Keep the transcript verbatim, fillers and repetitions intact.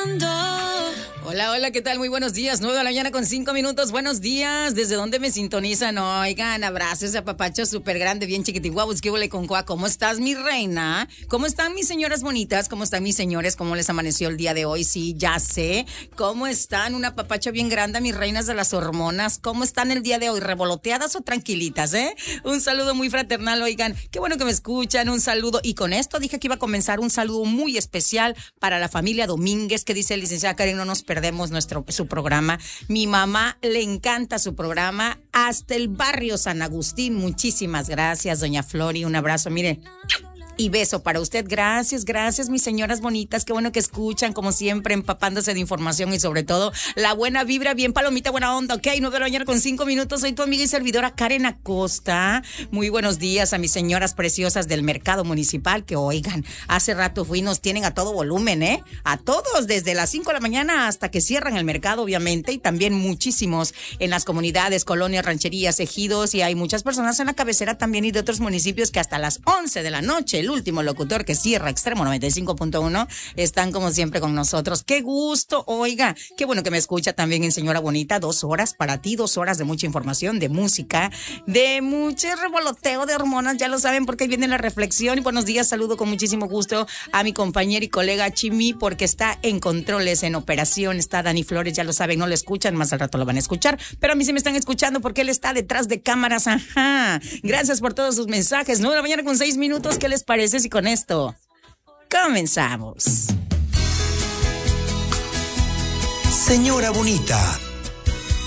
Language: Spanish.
Hola, hola, ¿qué tal? Muy buenos días. nueve de la mañana con cinco minutos. Buenos días. ¿Desde dónde me sintonizan? Oigan, abrazos a papacho súper grande, bien chiquitiguabos. ¿Qué huele con cuá? ¿Cómo estás, mi reina? ¿Cómo están mis señoras bonitas? ¿Cómo están mis señores? ¿Cómo les amaneció el día de hoy? Sí, ya sé. ¿Cómo están? Una papacha bien grande, mis reinas de las hormonas. ¿Cómo están el día de hoy? ¿Revoloteadas o tranquilitas, eh? Un saludo muy fraternal, oigan. Qué bueno que me escuchan. Un saludo. Y con esto dije que iba a comenzar un saludo muy especial para la familia Domínguez, que dice licenciada Karen, no nos perdemos nuestro su programa. Mi mamá le encanta su programa hasta el barrio San Agustín. Muchísimas gracias, doña Flori. Un abrazo, mire. Y beso para usted. Gracias, gracias, mis señoras bonitas. Qué bueno que escuchan, como siempre, empapándose de información y sobre todo la buena vibra, bien palomita, buena onda. Ok, nueve de la mañana con cinco minutos. Soy tu amiga y servidora Karen Acosta. Muy buenos días a mis señoras preciosas del mercado municipal que, oigan, hace rato fui, nos tienen a todo volumen, ¿eh? A todos, desde las cinco de la mañana hasta que cierran el mercado, obviamente, y también muchísimos en las comunidades, colonias, rancherías, ejidos, y hay muchas personas en la cabecera también y de otros municipios que hasta las once de la noche, el último locutor que cierra Extremo noventa y cinco punto uno, están como siempre con nosotros. ¡Qué gusto! Oiga, qué bueno que me escucha también en Señora Bonita. Dos horas para ti, dos horas de mucha información, de música, de mucho revoloteo de hormonas, ya lo saben porque viene la reflexión. Y buenos días, saludo con muchísimo gusto a mi compañera y colega Chimi porque está en controles, en operación, está Dani Flores, ya lo saben, no lo escuchan, más al rato lo van a escuchar, pero a mí sí me están escuchando porque él está detrás de cámaras. Ajá, gracias por todos sus mensajes. nueve de la mañana con seis minutos, ¿qué les parece? Y con esto comenzamos. Señora Bonita,